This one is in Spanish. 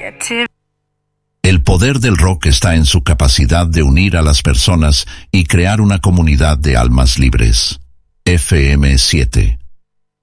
El poder del rock está en su capacidad de unir a las personas y crear una comunidad de almas libres. FM 7